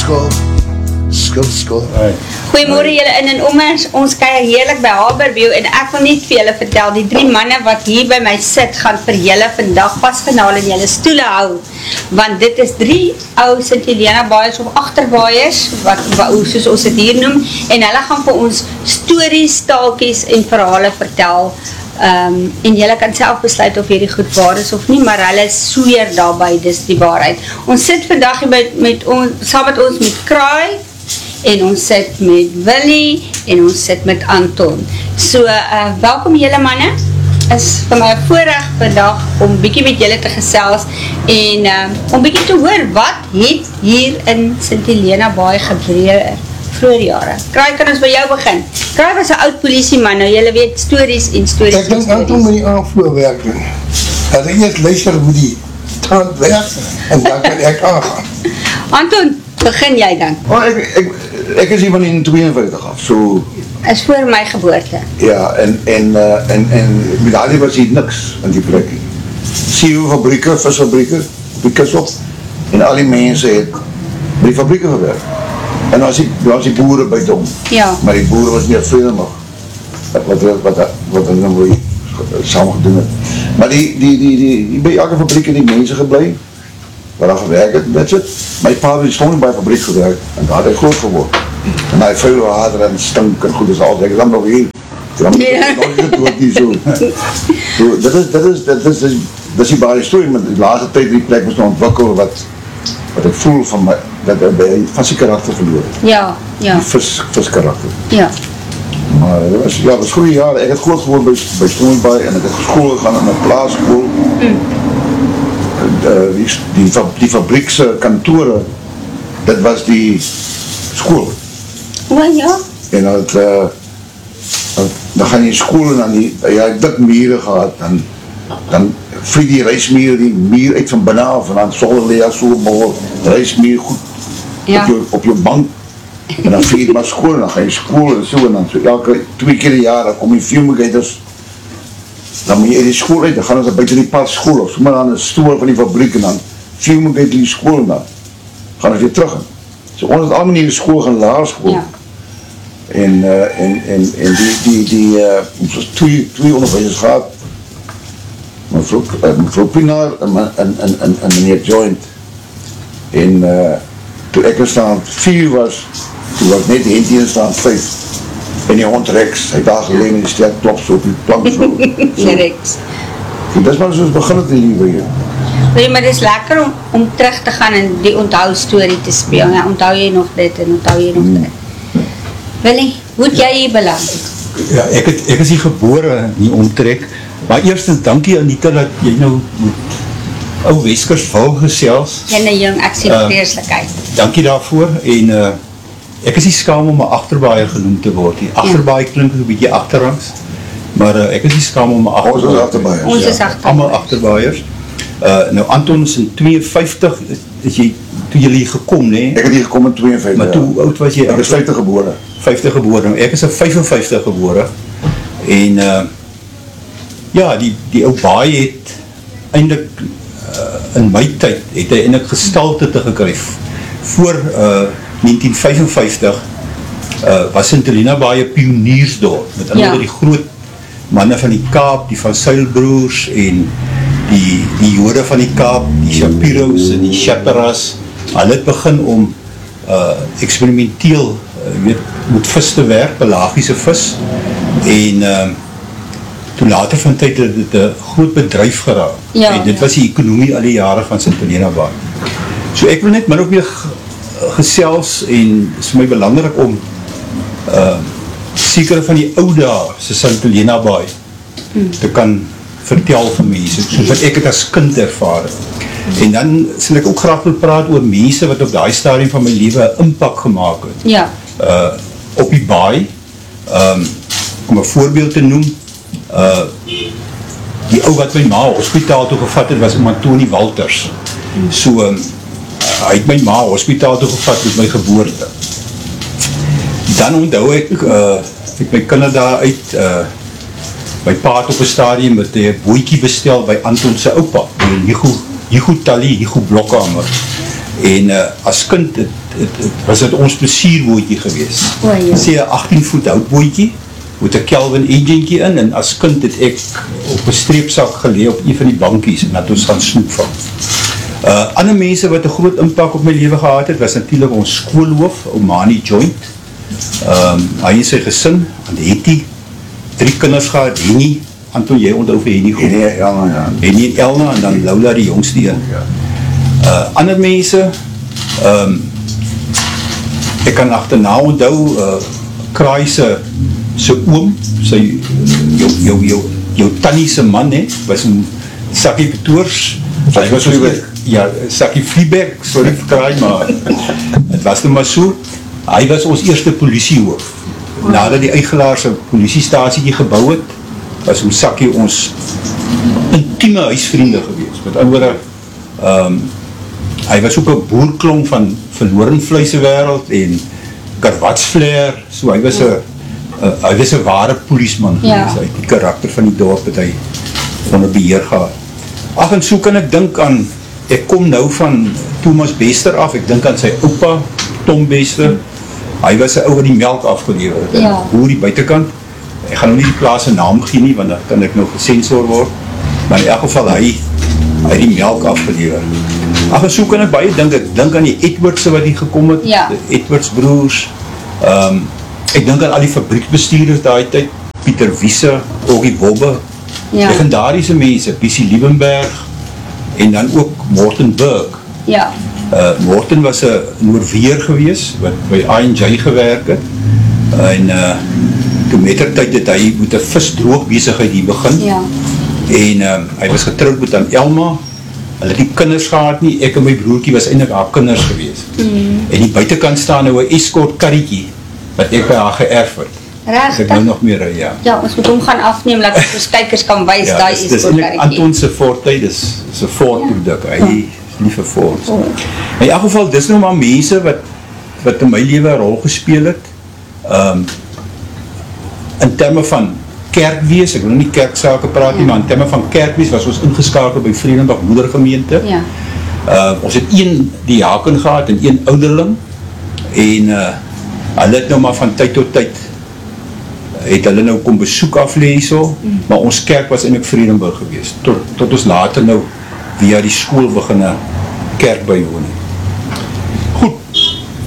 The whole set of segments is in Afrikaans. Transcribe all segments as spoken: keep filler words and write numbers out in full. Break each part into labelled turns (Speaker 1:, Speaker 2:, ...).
Speaker 1: skuld, skuld, skuld.
Speaker 2: Goeiemorgen julle in en om ons, ons kyk heerlik by Haberview en ek wil net vir julle vertel, die drie manne wat hier by my sit, gaan vir julle vandag vasgenaal in julle stoele hou, want dit is drie ou Sint Helena baaiers of agterbaaiers, wat, wat, soos ons het hier noem, en hulle gaan vir ons stories, staaltjies en verhale vertel, um, en julle kan self besluit of hierdie goed waar is of nie, maar hulle sweer daarby, dis die waarheid. Ons sit vandag hier met, met ons, saam met ons met Kraai, en ons sit met Willie, en ons sit met Anton. So, uh, welkom julle manne, is vir my voorrecht vandag om bykie met julle te gesels, en uh, om bykie te hoor, wat het hier in Sint Helena Baai gebeur vroeger jare. Kraai, kan ons by jou begin? Kraai was een oud politieman, nou julle weet stories en stories.
Speaker 1: Ek denk Anton met die aanvloer werk doen. Dat ek eerst luister hoe die tand werk, en dan kan ek aangaan.
Speaker 2: Anton, begin jy dan?
Speaker 3: Oh, ek, ek, ek is hier van die tweeënvyftig af, so...
Speaker 2: Is voor my geboorte.
Speaker 3: Ja, en, en, uh, en, en met daardie was hier niks in die plekkie. Sieelfabrieke, visfabrieke, op die kus op, en al die mense het by die fabrieke gewerk. En dan was die, was die boere buitenom.
Speaker 2: Ja.
Speaker 3: Maar die boere was nie vreemdig, wat, wat, wat, wat hulle nou saam gedoen het. Maar die, die, die, die, die by elke fabriek het die mense geblei, waar daar gewerk het, that's it. My pa het stond by die fabriek gewerk, en daar het hy groot geword. En hy vuil water en stink en goed is al, ek is dan nog hier. Dan moet ek nog nie dood nie, so. So, dit is, dit is, dit is, dit is die baie story, maar die laatste tyd die plek moest nou ontwikkel, wat, wat ek voel van my, dat hy van sy karakter verloor.
Speaker 2: Ja, ja.
Speaker 3: Die vis, vis karakter.
Speaker 2: Ja.
Speaker 3: Maar dit was, ja, dit was goeie jare, ek het groot geword by, by Stroombaai, en ek het school gegaan in een plaasschool. Mm. Die, die, die fabriekse kantore, dit was die school.
Speaker 2: O, ja.
Speaker 3: En dat, uh, dan gaan jy in school en dan die, jy het dik mure gehad, dan, dan vlieg die reismuur, die muur uit van binnen af, en dan sol lea so bol, reismuur goed, ja. op, jou, op jou bank, en dan vlieg jy maar school, en dan ga jy school en so, en dan so elke twee keer die jaar, dan kom die filmgeiters, dan moet jy uit die school uit, dan gaan ons buiten die pad school, of so maar aan die stoel van die fabriek, en dan filmgeit die school, en dan gaan ons weer terug in. So ons het allemaal in die school gaan, laarschool, ja. En, uh, en, en, en die, die, die, uh, ons was twee, twee onderwijzers gehad, mevrou, uh, mevrou Pinaar en, en, en, en, en meneer Joint. En uh, toe ek in staan vier was, toe was net die hentje in staan vijf. En die hond Rex, hy daar geleen in die sterk klop so op die plank so.
Speaker 2: Die Rex.
Speaker 3: En dis maar soos begin het in die liewe hier.
Speaker 2: Nee, maar dit is lekker om, om terug te gaan en die onthou story te speel. Ja, onthou jy nog dit en onthou jy nog dit. Willie, hoe het jy hier beland?
Speaker 4: Ja, ek, het, ek is hier gebore in die omtrek, maar eerstens dankie Anita dat jy nou met ou Weskersville gesels.
Speaker 2: Jy nou jong, ek sien uh, vreeslikheid.
Speaker 4: Dankie daarvoor en uh, ek is nie skaam om my agterbaier genoemd te word. Die agterbaai ja. Klink een bietjie achterrangs, maar uh, ek is nie skaam om my agterbaier.
Speaker 3: Ons is achterbaaiers.
Speaker 2: Ons is
Speaker 4: ja,
Speaker 2: achterbaaiers.
Speaker 4: Allemaal achterbaaiers. Uh, nou Anton is in tweeënvyftig, is jy, toe jy hier gekom, nee?
Speaker 3: Ek het hier gekom in tweeënvyftig.
Speaker 4: Maar toe oud was jy?
Speaker 3: Ek is vyftig gebore.
Speaker 4: vyftig gebore, ek is in vyfenvyftig gebore, en uh, ja, die, die ou baai het eindelijk uh, in my tyd, het hy eindelijk gestalte te gekryf. Voor uh, negentien vyfenvyftig uh, was Sint Helena Baai een pioniersdorp, met andere ja. Die groot manne van die Kaap, die van Seilbroers, en die, die Jode van die Kaap, die Shapiro's en die Shaperas, hulle het begin om uh, experimenteel weet, met vis te werk, pelagiese vis, en um, toen later van tyd het het een groot bedrijf geraak, ja, en dit ja. Was die economie al die jare van Sint Helena Baai. So ek wil net min ook weer gesels, en het is vir my belangrik om uh, sekere van die oude se Sint Helena Baai hmm. te kan vertel van mense, soos wat ek het as kind ervaar. En dan sal ek ook graag wil praat oor mense wat op die stadium van my lewe impact gemaakt het.
Speaker 2: Ja.
Speaker 4: Uh, op die baai, um, om een voorbeeld te noem, uh, die ou wat my ma hospitaal toe gevat het, was om Antoni Walters. Hmm. So, um, hy het my ma hospitaal toe gevat met my geboorte. Dan onthou ek, uh, ek my kinder daar uit, uh, my pa het op een stadium met een boekie bestel by Anton sy oupa, die Higo, Higo Tally, Higo Blokkamer. En uh, as kind het, het, het was het ons plesierbootjie gewees.
Speaker 2: O, ja.
Speaker 4: Sê een achttien voet houtbootjie, met een Kelvin enginekie in, en as kind het ek op een streepsak gelee op een van die bankies, en dat ons gaan snoep vang. Uh, ander mense wat een groot impak op my leven gehad het, was natuurlijk ons skoolhoof, Omani Joint. Um, hy en sy gesin, en Hetty, drie kinders gehad, Henny, Anton, jy onthou vir Henny goed?
Speaker 3: Henny en Elna, ja.
Speaker 4: Henny en Elna, en dan Lola die jongste een.
Speaker 3: Ja.
Speaker 4: Uh, ander mense, um, ek kan achterna onthou, uh, Kraai se, se oom, sy, jou, jou, jou, jou tannie se man, he, was een Sakkie Petoors, hy was ons, ja, Sakkie Vliebeck, sorry vir Kraai, maar het was nou maar so, hy was ons eerste politiehoof, nadat die Eigelaar se politiestasie gebouw het, was ons Sakkie ons intieme huisvriende gewees, met andere, um, hy was ook een boerklong van verlorenvleise wereld en karwatsflair, so hy was een uh, hy was een ware poliesman
Speaker 2: ja.
Speaker 4: gewees, hy het die karakter van die dorp het hy onder beheer gehad. Ach, en so kan ek dink aan, ek kom nou van Thomas Bester af, ek dink aan sy opa, Tom Bester, hy was een ou wat die melk afgelever het,
Speaker 2: ja.
Speaker 4: hoe die buitenkant, ek gaan nou nie die plaas een naam gee nie, want dan kan ek nou gesensor word, maar in elk geval hy, hy die melk afgelever. Ach, en so kan ek baie dink, ek dink aan die Edwardse wat hier gekom het,
Speaker 2: ja.
Speaker 4: die Edwards broers, um, ek dink aan al die fabriekbestuurders daai tyd, Pieter Wiese, Oggie Bobbe, ja. legendarische mense, P C Liebenberg, en dan ook Morten Burke.
Speaker 2: Ja.
Speaker 4: Uh, Morten was een Noorweer gewees, wat by I en J gewerk het, uh, en uh, toe mettertijd het hy met een visdroogbesigheid hier begin,
Speaker 2: ja.
Speaker 4: en uh, hy was getrouwd met aan Elma, hulle het die kinders gehad nie, ek en my broertjie was eindelijk haar kinders gewees, mm. en die buitenkant staan nou een escort karretjie, wat ek by haar geërf het.
Speaker 2: Rechtig?
Speaker 4: Ek nou nog meer, ja.
Speaker 2: Ja, ons moet hom gaan afneem, dat ons ons kijkers kan wees,
Speaker 4: ja,
Speaker 2: daar
Speaker 4: is
Speaker 2: is
Speaker 4: dis eindelijk Antonse voortij, dis is een voortproduct, hy ja. lief vir voort. Oh. In elk geval, dis nou maar mense wat, wat in my leven een rol gespeel het, um, in termen van kerkwees, ek wil nie kerksake praat nie, ja. maar in termen van kerkwees was ons ingeskakeld by Vredenburg Moedergemeente. Ja. Uh, ons het een diaken gehad en een ouderling, en uh, hulle het nou maar van tyd tot tyd het hulle nou kom besoek aflees so, mm. maar ons kerk was eindelijk Vredenburg gewees, tot, tot ons later nou via die school begin kerk bywoon. Goed,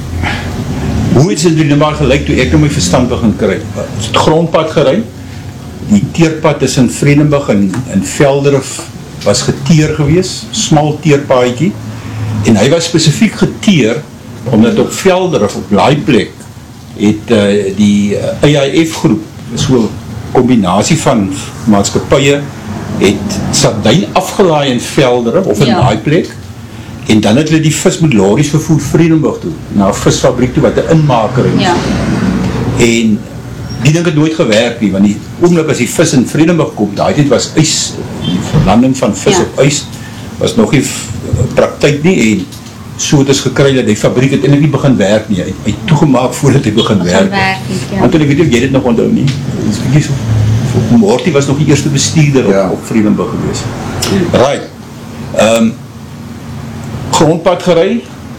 Speaker 4: hoe het sy nou maar gelijk toe ek nou my verstand begin kry? Het grondpad gerei, die teerpad is in Vredenburg en, en Velderif was geteer gewees, smal teerpaadjie, en hy was specifiek geteer, omdat op Velderif, op Laaiplek, het uh, die uh, A I F groep, so'n combinatie van maatskapie, het sardijn afgelaai in Velderif, of in ja. Laaiplek, en dan het hulle die vis met lorries vervoer Vredenburg toe, na een visfabriek toe, wat een inmaker is. Ja. En die ding het nooit gewerk nie, want die oomlik as die vis in Vredenburg kom, daai dit was ys, die verlanding van vis ja. op ys, was nog nie praktijk nie, en so het is gekry dat die fabriek het eindelijk nie begin werk nie, hy het toegemaak voordat hy begin werk. werk nie, ja. Want toen ek weet of jy dit nog onthou nie, so, Morty was nog die eerste bestuurder ja. op, op Vredenburg gewees. Right, um, grondpad gerei,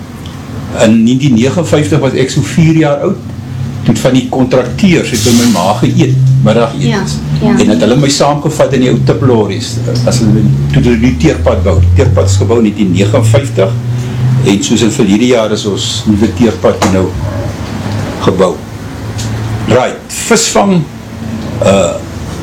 Speaker 4: in negentien negenenvyftig was ek so vier jaar oud, toen van die contracteurs het by my ma geëet, middag eet, ja, ja. en het hulle my saamgevat in die ou tiplories, as hulle, toe hulle die teerpad bouw, die teerpad is gebouw in negentien negenenvyftig, en soos in verlede jaar is ons nieuwe teerpad nou gebouw. Right, visvang, uh,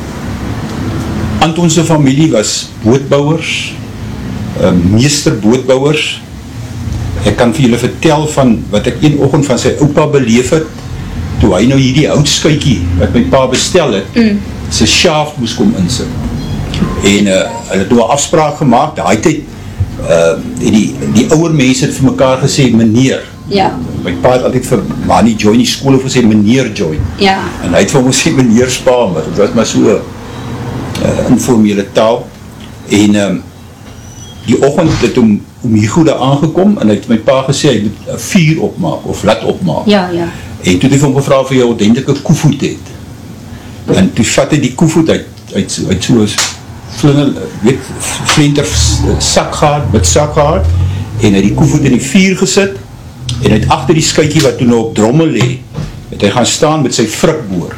Speaker 4: Antonse familie was bootbouwers, uh, meester bootbouwers, ek kan vir julle vertel van wat ek een oggend van sy opa beleef het, toe hy nou hierdie houtskuikie wat my pa bestel het, mm. sy shaft moes kom insit. En uh, hy het nou een afspraak gemaakt, daai tyd, uh, en die, die ouwe mense het vir mekaar gesê, meneer. Ja. My pa het altyd vir Mani Join die skool gesê, meneer Join. Ja. En hy het vir ons sê, meneer Spaan, maar het was maar so uh, informele taal. En um, die oggend het om, om hier goede aangekom, en hy het my pa gesê, hy moet uh, vuur opmaak, of lat opmaak. Ja, ja. En toe het hy vir hom gevra of hy ordentelike koevoet het. En toe vat hy die koevoet uit, uit, uit soos vlinder, weet, vlenter sak gehad, met sak gehad, en hy die koevoet in die vuur gesit, En uit agter die skuitjie wat toe nou op drommel lê, het hy gaan staan met sy vrikboor.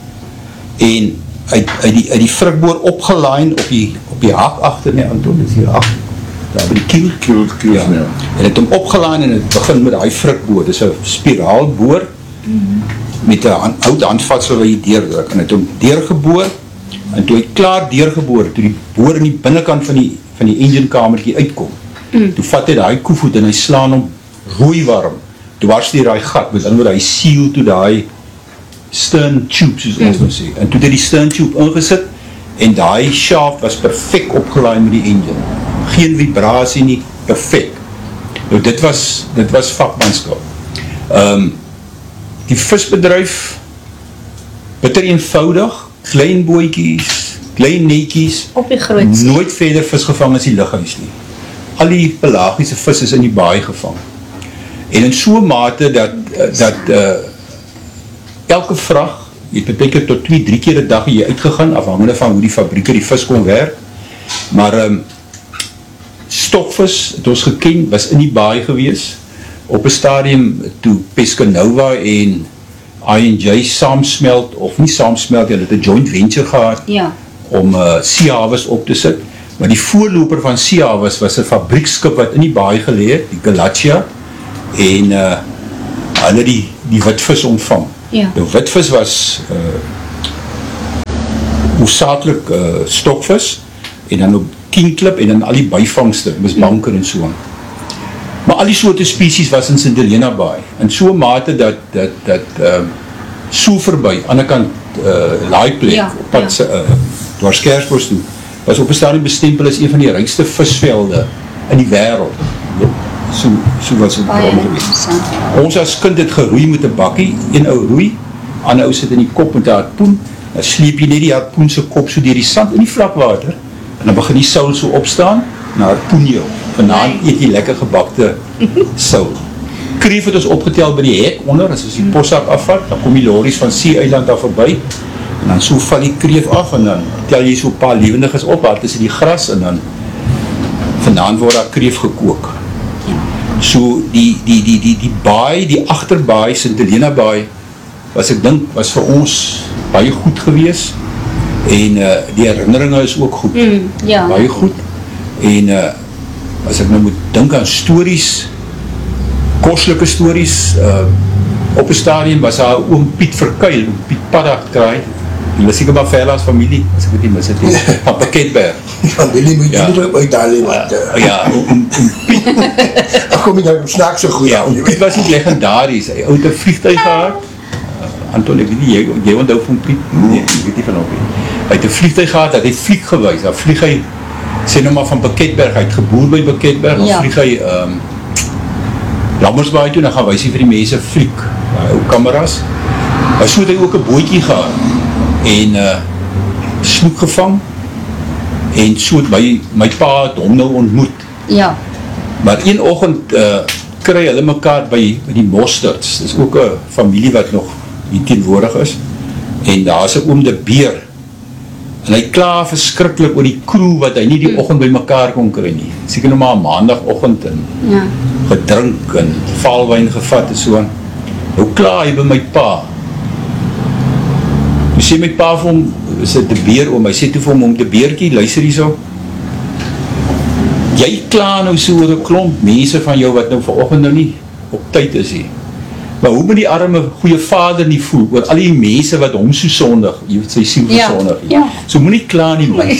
Speaker 4: En uit, uit die, uit die vrikboor opgelaaien op die, op die hak achter, nee, Anton, is die hak, daar by die kiel,
Speaker 3: Kiel, kiel,
Speaker 4: ja.
Speaker 3: ja.
Speaker 4: En het hom opgelaaien en het begin met die vrikboor, dit is een spiraalboor, mm-hmm. met een oud handvatsel wat jy deurdruk, en het hom deurgeboor, en toe hy klaar deurgeboor, toe die boor in die binnenkant van die, van die enginekamertjie uitkom, mm. toe vat hy die koevoet en hy slaan hom rooi warm, toe was die die gat, met ander hy seal toe die stern tube, soos ons mm. nou sê, en toe het die stern tube ingesit, en die shaft was perfect opgelaaid met die engine, geen vibrasie nie, perfect. Nou dit was, dit was vakmanskap. Um, die visbedryf, bitter eenvoudig, klein bootjies, klein netjies,
Speaker 2: op die grootste.
Speaker 4: Nooit verder vis gevang as die lighuis nie. Al die pelagiese vis is in die baai gevang. En in so mate dat, dat uh, elke vrag, jy het beteken tot twee, drie keer 'n dag jy uitgegaan, afhangende van hoe die fabrieke die vis kon werk, maar um, stokvis, het ons geken, was in die baai gewees, op een stadium toe Pescanova en I en J saamsmelt, of nie saamsmelt, hulle het een joint venture gehad,
Speaker 2: ja.
Speaker 4: om uh, Sea Harvest op te sit, maar die voorloper van Sea Harvest was een fabriekskip wat in die baai geleed, die Galatia, en uh, hulle die, die witvis ontvang.
Speaker 2: Ja.
Speaker 4: Die witvis was uh, hoofdzakelijk uh, stokvis, en dan op kienklip, en dan al die bijvangste, misbanker en so aan. Maar al die soorte species was in Sint Helena Baai, in so'n mate dat, dat, dat uh, so verby, aan die kant uh, laaiplek,
Speaker 2: ja,
Speaker 4: op pad,
Speaker 2: ja.
Speaker 4: uh, dwars Kersbos toe, was op een stadium bestempel as een van die rijkste visvelde in die wêreld. So, so was het bron geweest. Ons as kind het geroei met een bakkie, een ou roei, ander ou sit in die kop met die harpoen, dan sleep jy net die harpoense kop so dier die sand in die vlakwater, en dan begin die soul so opstaan, en harpoen jou. Vanavond eet jy lekker gebakte soul. Kreef het ons opgetel by die hek onder, as ons die possak afvat, dan kom die lorries van See-eiland daar voorbij, en dan so val die kreef af, en dan tel jy so een paar levendiges op, daar tussen die gras, en dan vanavond word daar kreef gekook. So die, die, die, die, die baai, die achterbaai, Sint Helena Baai, was ek dink, was vir ons baie goed gewees, en uh, die herinneringe is ook goed,
Speaker 2: mm, ja.
Speaker 4: baie goed, en uh, as ek nou moet dink aan stories, kostelike stories, uh, op een stadium was daar oom Piet Verkuil, oom Piet Paddag kraai, en was ek maar Verlaas familie, as ek het nie mis het, van Pakketberg.
Speaker 1: Familie moet
Speaker 4: ja.
Speaker 1: jy nie uit daar lewe. Uh,
Speaker 4: ja, oom Piet.
Speaker 1: Ach, kom jy nou snaak so goed
Speaker 4: ja,
Speaker 1: aan.
Speaker 4: Oom Piet was ook legendaries, hy het een vliegtuig gehad, uh, Anton, ek weet nie, jy, jy onthou van Piet? Nee, ek weet nie van hom nie. Hy het een vliegtuig gehad, dat hy vlieg gewys, dan vlieg hy, sê nou maar van Pakketberg, hy het geboer by Pakketberg, dan ja. vlieg hy, um, Lammersbaai toe, dan gaan wys hy vir die mense vlieg, uh, ou kameras, maar so het hy ook een bootjie gehad, en uh, snoek gevang, en so het my, my pa het hom nou ontmoet,
Speaker 2: ja.
Speaker 4: maar een oggend uh, kry hulle mekaar by, by die Mosterds, dis ook een familie wat nog hier teenwoordig is, en daar is een oom de Beer, en hy klaar verskrikkelijk oor die crew wat hy nie die mm. oggend by mekaar kon kry nie, seker nou maar maandagoggend en
Speaker 2: ja.
Speaker 4: gedrink en valwijn gevat en so, nou klaar hy by my pa, toe sê my pa vir hom, is dit de Beer oom, hy sê toe vir hom, om de Beerkie, luister hier so, jy klaar nou so oor een klomp mense van jou wat nou vanoggend nou nie op tyd is hier. Maar hoe moet die arme goeie vader nie voel oor al die mense wat hom so sondig, jy weet sy siel
Speaker 2: ja,
Speaker 4: versondig.
Speaker 2: Ja.
Speaker 4: So moet nie klaar nie man.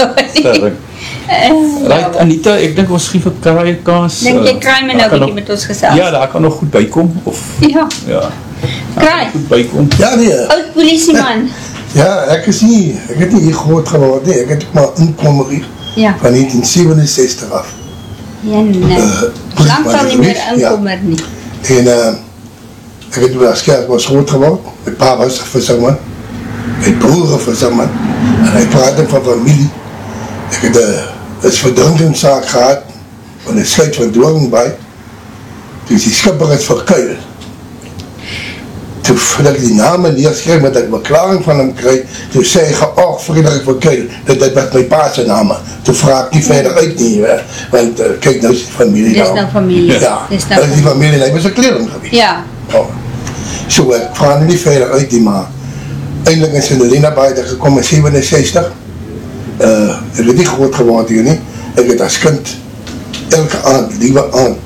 Speaker 4: Right, Anita, ek dink ons schief een kraai kaas.
Speaker 2: Denk jy kraai my nou bykie met ons gesels?
Speaker 4: Ja, daar kan nog goed bykom. Of,
Speaker 2: ja.
Speaker 4: ja.
Speaker 2: Kraai?
Speaker 4: Goed bykom.
Speaker 1: Ja, nee.
Speaker 2: Oud polisieman.
Speaker 1: Ja, ek is nie, ek het nie hier groot geword nie, ek het ook maar inkomer hier,
Speaker 2: ja.
Speaker 1: van negentien seventy-six af.
Speaker 2: Ja, nee. Uh, Lang sal nie meer inkomer ja. nie.
Speaker 1: En, uh, ek het oor as kerk was groot geword, my pa was een visserman, my broer een visserman, en hy praat van familie. Ek het een verdrinkingszaak gehad, van een sluit van Dwangbaai, dus die skipper is verkuil. toe dat ek die name neerskryf, met ek beklaring van hom kry, toe sê hy, oh, Frederik Verkeil, dit, dit was my pa's name, toe vraag ek nie verder uit nie, he, want uh, kyk, nou is die familie
Speaker 2: Dis nou familie.
Speaker 1: Ja,
Speaker 2: Dis
Speaker 1: nou is die familie, hy was een kleeling geweest.
Speaker 2: Ja.
Speaker 1: Oh. So, ek vraag nie verder uit nie, maar eindelijk is in de Lena Baie gekom in sevenenzestig, uh, ek het nie groot geword hier nie, ek het as kind elke aand, liewe aand,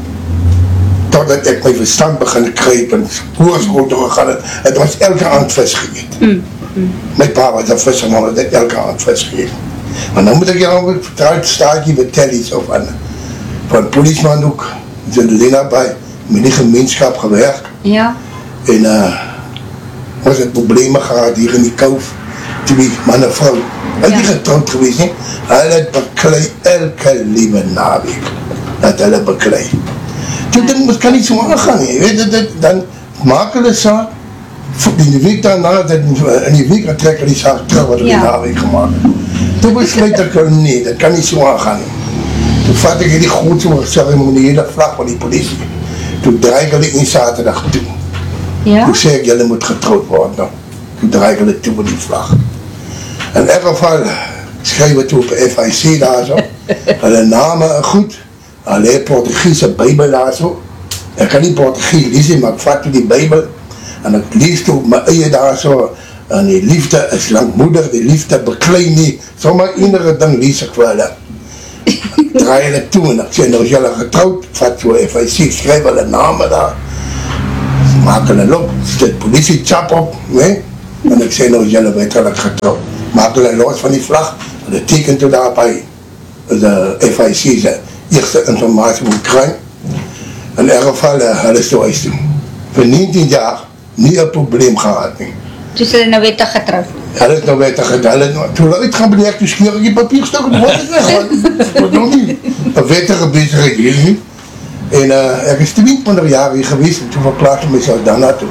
Speaker 1: totdat ek my verstand begin kryp en hoërskool toe gegaan het, het was elke aand vis geëet. Mm, mm. My pa was een visserman, het ek elke aand vis geëet. Maar nou moet ek jou een vertrouwd staatje vertel iets of aan, van policeman ook, in de Lena Baie, met die gemeenskap gewerk,
Speaker 2: Ja.
Speaker 1: en uh, ons het probleme gehad hier in die kouf, twee man en vrou, hy het nie getrouwd geweest nie, hy het beklei elke liewe naweek, dat hulle beklei. Toe ding, het kan nie so aangaan nie, weet dit, dit, dan maak hulle saak, in die week daarna, in die week trek hulle die saak terug wat hulle ja. die naweek gemaakt het. Toe besluit ek, nee, dit kan nie so aangaan nie. Toe vat ek die grootste ceremonieele vlag van die politie, toe draai ek hulle in saterdag toe.
Speaker 2: Ja?
Speaker 1: Toe sê ek, julle moet getrouwd word nou. Toe draai ek hulle toe met die vlag. In elk geval, skryf het toe op F I C daar so, hulle name goed, hulle Portugiese Bybel daar so, ek kan nie Portugies lees nie, maar ek vat toe die Bybel, en ek lees toe op my eie daar so, en die liefde is langmoedig, die liefde beklei nie, sommer enige ding lees ek vir hulle. Ek draai hulle toe, en ek sê, nou is julle getrouwd, vat toe F I C, skryf hulle name daar, maak hulle loop, sit politie chap op, nee, en ek sê, nou is julle wettelijk getrouwd, maak hulle los van die vlag, hulle teken toe daarby, de F I C se eerste informatie moet kry, in elk geval, uh, hulle is toe huis toe, vir negentien jaar, nie een probleem gehad nie.
Speaker 2: Dus hulle nou wettig getrouwd.
Speaker 1: Hulle is nou wettig getrouwd, toe hulle uitgaan by die hek, toe skeer ek die papierstuk, en wat is weg, wat nog nie, een wettige bezigheid hier nie, en uh, ek is tweeëntwintig jaar hier geweest, en toe verplaas ek myself daarna toe.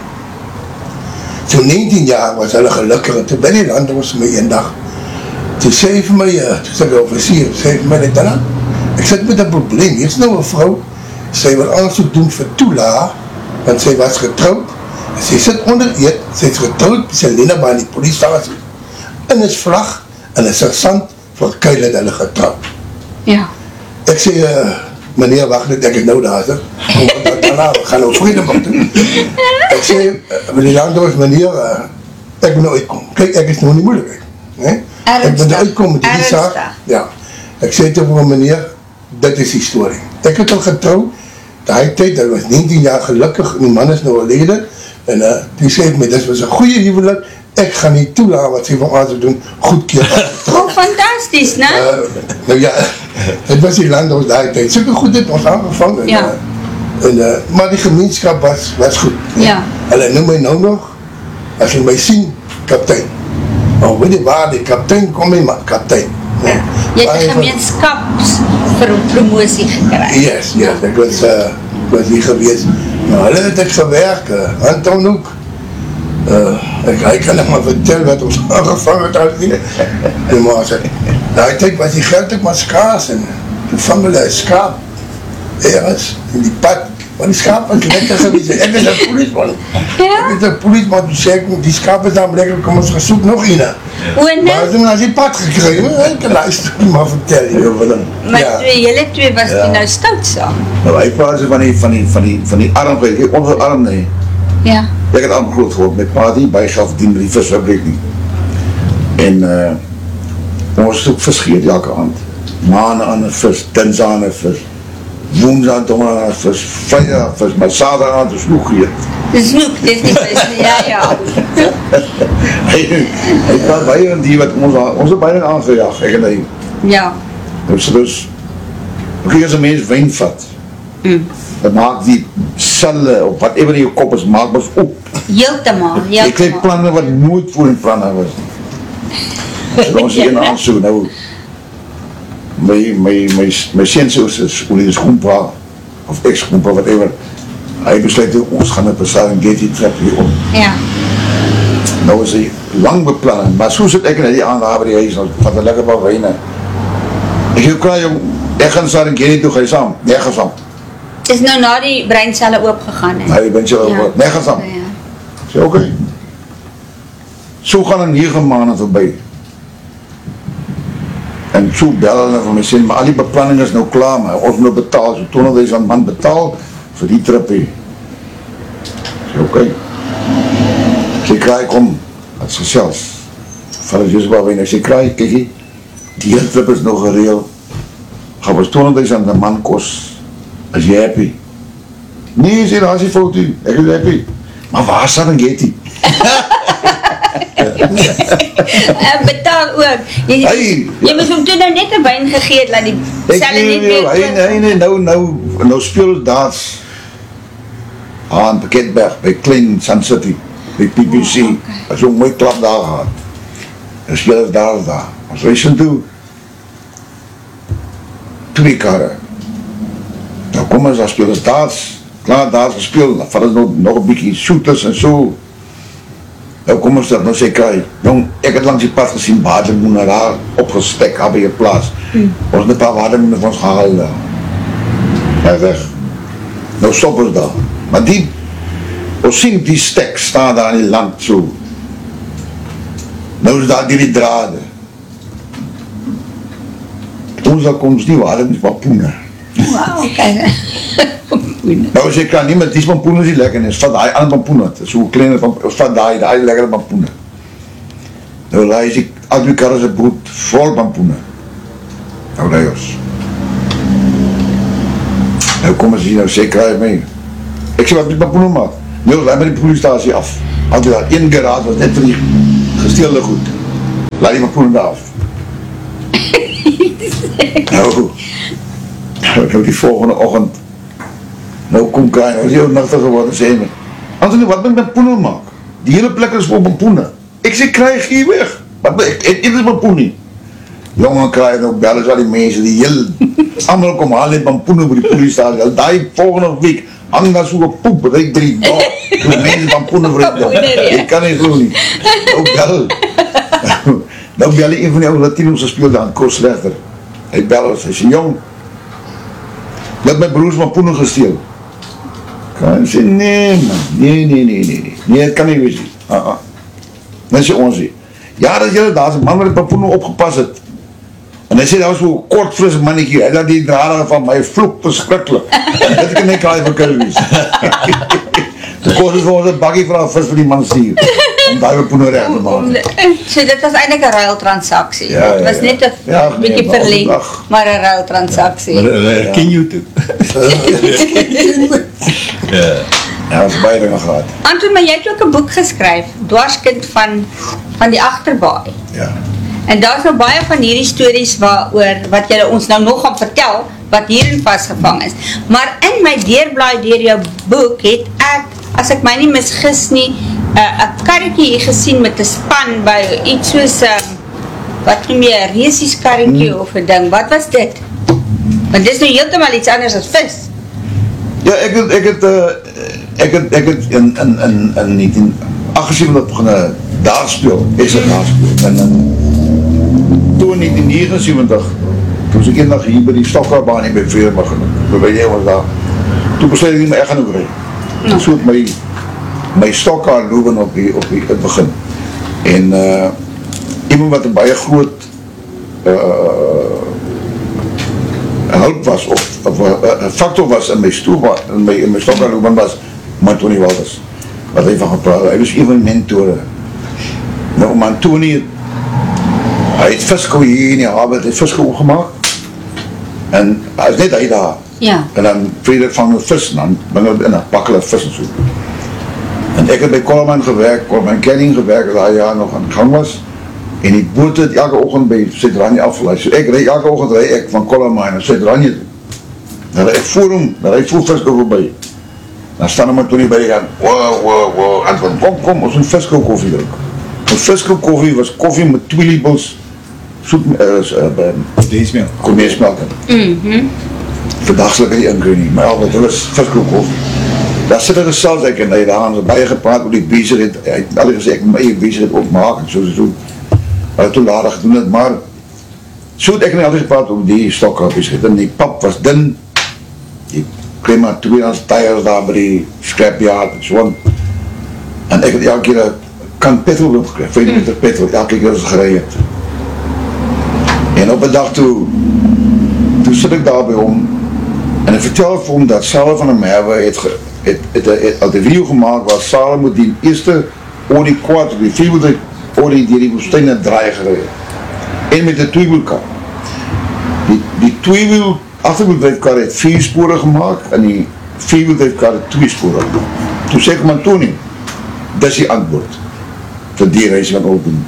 Speaker 1: So negentien jaar was hulle gelukkig, en toe by die land was my een dag, toe sê vir my, uh, toe sê ek officier, sê vir my, Lieutenant, ek sit met een probleem, hier is nou een vrou, sy wil aansoek doen vir toela, want sy was getrouwd, sy sit onder eet, sy is getrouwd, sy Lena Baie die poliestasie, en is vlag, en is sersant, vir Kuil het hulle getrouwd.
Speaker 2: Ja.
Speaker 1: Ek sê, uh, meneer, wacht net, ek het nou daar, sê, daarna, we gaan nou vrede maak doen. Ek sê, uh, meneer Landroos, meneer, uh, ek moet nou uitkom, kyk, ek is nou nie moeilijkheid, nee? Ek moet nou uitkom met die saak, ja, ek sê te vir meneer, dit is die story. Ek het al getrouw, die tyd, dat was negentien jaar gelukkig, en die man is nou oorlede, en uh, die sê my, dit was een goeie huwelik, ek gaan nie toelaat wat sy van ons doen, goedkeer.
Speaker 2: Oh, fantastisch, ne?
Speaker 1: Uh, nou ja, het was die land ons die tyd, soke goed het ons aangevang, en,
Speaker 2: ja.
Speaker 1: uh, en, uh, maar die gemeenskap was, was goed.
Speaker 2: Ja.
Speaker 1: Hulle noem my nou nog, as hulle my sien, kaptein. Maar weet jy waar, die kaptein kom my, maar kaptein.
Speaker 2: Ja. Jy het een gemeenskaps vir promotie gekry.
Speaker 1: Yes, yes, ek was, uh, ek was hier gewees. Nou, hulle het ek gewerk, uh, Anton ook. Uh, ek, hy kan ek maar vertel wat ons aangevang het al nie. En maar sê, die tyd was die geld ook maar skaars en toen vang hulle een skaap ergens in die pad. Maar die skaap was lekker gewees. Ek is een policeman.
Speaker 2: Ja?
Speaker 1: Ek is een policeman, toen sê ek, die skaap is dan lekker, kom ons gesoek nog ene.
Speaker 2: O, nee?
Speaker 1: Maar toen as die pad gekry, ek kan luister maar vertel. Ja,
Speaker 2: maar
Speaker 1: ja.
Speaker 2: twee, julle twee was
Speaker 3: Ja.
Speaker 2: die nou stout saam.
Speaker 3: Nou, hy praat so van die, van die, van die, van die arm, ek het onze arm nie.
Speaker 2: Ja.
Speaker 3: Ek het arm groot geword, met pa die bijgaf dien met die visfabriek nie. En uh, ons het ook vis geëet elke aand. Maanden aan een vis, dinsdag aan een vis, woensdag aan donderdag aan een vis, vrijdag aan een vis, maar zaterdag aan een snoek geëet.
Speaker 2: Snoek, dit is nie vis, ja, ja.
Speaker 3: hy, hy praat baie aan die wat ons, ons het baie aangejaag, ek en hy.
Speaker 2: Ja.
Speaker 3: Dus, dus, ook as een mens wijn vat, mm. dan maak die cellen, of whatever in jou kop is, maak ons op.
Speaker 2: Heeltemaal,
Speaker 3: Ek krijg
Speaker 2: heeltemaal.
Speaker 3: plannen wat nooit voor in plannen was. En ons een aansoek, nou, my, my, my, my sensors is, hoe die schoenpa, of ex-schoenpa, whatever, hy besluit, ons gaan een bestelling Getty trap hier op.
Speaker 2: Ja.
Speaker 3: Nou is hy lang beplanning, maar so sit ek in die aanhaver die huis, wat een lekker wat wijne. Ek heb klaar, jong, ek gaan saar en Getty toe, ga jy saam, nee, ga saam.
Speaker 2: Is nou na die breincelle oopgegaan, he?
Speaker 3: Nee, die breincelle oopgegaan, nee, ga saam.
Speaker 2: Ja.
Speaker 3: Sê, oké. Okay. So gaan er negen maanden voorbij. En so bel hulle van my sê, maar al die beplanning is nou klaar, maar ons moet betaal, so tweehonderdduisend man betaal vir die trip hier. Sê, oké. Okay. Sê, kraai, kom, het is gesels. Vader Jesus Bawijn, ek sê, kraai, kyk hier, die hele trip is nog gereel, gaan ons tweehonderdduisend man kos, is jy happy? Nee, sê, daar is die fout hier, ek is happy. Maar waar sal en get die?
Speaker 2: En betaal ook. Jy,
Speaker 3: Hey,
Speaker 2: jy moes hom toe nou net 'n wyn gegee het, laat die selle net weer
Speaker 3: Hy, hy, hy, nou, nou, nou speel daas aan Pakketberg, by Klein Sun City, by P P C,
Speaker 2: Oh,
Speaker 3: as so 'n mooi klap daar gehad. En speel daar daar. Ons reis in toe, twee karre. Nou kom ons, daar speel ons daas, klaar daas gespeel, dan vat ons nog, nog 'n bietjie shooters en so. Nou kom ons dat, nou sê Kai, jong, ek het langs die pad gesien, watermoene daar opgestek, daar by die plaas. Mm. Ons het een paar watermoene van ons gehaal daar. Ja, weg. Nou stop ons daar. Maar die, ons sien die stek staan daar in die land so. Nou is daar die, die drade. Ons daar kom ons nie watermoene van poene.
Speaker 2: Wow, kijk.
Speaker 3: Nou as jy kan nie, maar die pampoene is die lekker nie, vat die aan pampoene, so kleine pampoene, vat die, die lekkere pampoene. Nou raai is die, al die karre se boot vol pampoene. Nou raai ons. Nou kom as jy nou sê, kraai my. Ek sê wat die pampoene maak. Nou raai my die poliestasie af. Al die daar, een garage was net vir die gesteelde goed. Laat die pampoene daar af. Nou, nou die volgende oggend, nou kom Kraai, nou is jou nuchter geworden, sê my, Anthony, wat moet my poene maak? Die hele plek is vol pampoene. Ek sê, Kraai, gee weg. Wat, ek eet is pampoene. Jongen Kraai, nou bel is al die mense, die heel, allemaal kom haal net pampoene by die poliestasie. Die volgende week, hang daar so een poep, reik drie dag, die mense pampoene vreemd. Ek kan nie geloof nie. Nou bel, nou bel een van die oude Latino's gespeelde aan, Koos Slechter. Hy bel ons, hy sê, jong, jy het my broers pampoene gesteel. Kan sê, nee man, nee, nee, nee, nee, nee, nee, het kan nie wees nie. Ah, ah. Dan sê ons sê, ja, dat is jylle, daar is een man wat die pampoene opgepas het. En hy sê, dat was so kort fris mannetjie, hy dat die drader van my vloek verskrikkelijk. Dit kan nie kraai van kan wees. Toen kost het vir ons een bakkie van vis vir die man stuur, om die pampoene recht te maak.
Speaker 2: So dit was eintlik 'n ruiltransaksie.
Speaker 3: Ja,
Speaker 2: Dit was
Speaker 3: ja,
Speaker 2: net 'n
Speaker 3: ja, nee,
Speaker 2: bietjie
Speaker 3: maar
Speaker 2: verleng,
Speaker 3: ach.
Speaker 2: maar 'n ruiltransaksie.
Speaker 4: Maar uh, ken jou toe. Ja.
Speaker 3: Ja, dat is baie dinge gehad.
Speaker 2: Anton, maar jy het ook 'n boek geskryf, Dwarskind van van die Agterbaai.
Speaker 3: Ja.
Speaker 2: En daar's nou baie van hierdie stories waaroor wat jy ons nou nog gaan vertel wat hierin vasgevang is. Maar in my deurblaai deur jou boek het ek, as ek my nie misgis nie, 'n uh, karretjie hier gesien met 'n span by iets soos 'n uh, wat noem jy, 'n resies karretjie hmm. of 'n ding. Wat was dit? Want dis nou heeltemal iets anders as vis.
Speaker 3: Ja, ek het, ek het, uh, ek het, ek het in, in, in, in negentien agtenseventig begonnen daar speel, ek sê daar speel, en in, toen in negentien negenenseventig, toen was ek een dag hier by die Stokkerbaan hier by Veermig, en by die was daar, toen besluit ek nie my echt gaan ook rijden. No. So het my, my Stokkar lopen op die, op die, het begin. En uh, iemand wat een baie groot uh, hulp was, of, of uh, een factor was in my stoel, in my, in my Stokkar lopen was, maar Tony Walters, wat hy van gepraat, hy was een van die mentore. Nou, om aan Tony, hy het viskou hier in die haven, hy het viskou opgemaak, en hy is net hy daar.
Speaker 2: Ja.
Speaker 3: En dan vrede vang hulle vis, en dan bring hulle in, dan pak hulle vis en so. En ek het by Coleman gewerk, Coleman Canning gewerk, dat hy jaar nog aan gang was, en die boot het elke oggend by Suid-Ranje afgeleid. So ek rijd, elke oggend rijd ek van Coleman naar Suid-Ranje toe. Dan rijd ek voor hom, dan rijd ek voor viskou voorbij. Dan staan hom toen nie by die gaan, wow, wow, wow, en van, kom, kom, ons moet viskou koffie drink. Ons viskou koffie was koffie met twee lepels soet, uh, uh,
Speaker 4: Deesmelk.
Speaker 3: Komeesmelk.
Speaker 2: Mhm.
Speaker 3: Vandaag sal ek nie ingeen nie, maar al wat hulle is viskou koffie. Daar sit er gesels ek en hy daar aan, baie gepraat oor die bezigheid, hy het al gesê, ek moet my eie bezigheid opmaak en so, so, so. Hy het toen later gedoen het, maar so het ek nie altijd gepraat oor die Stokkar bezigheid, en die pap was dun, die kreeg maar tweedehands tyres daar by die scrapyard en so. En ek het elke keer een kan petrol loop gekry, vyf liter petrol, elke keer as ek gerei het. En op een dag toe, toe sit ek daar by hom, en ek vertel vir hom dat Sale van der Merwe het, ge, het, het, het, het, het een video gemaakt waar Sale moet die eerste olie kwaad, die vierwiel olie die die woestijn draai gerei het. En met die tweewielkar. Die, die tweewiel agterwieldrijfkar het vier spore gemaakt, en die vierwieldrijfkar het twee spore gemaakt. Toe sê ek man, Tony, dis die antwoord vir die reis wat ook doen.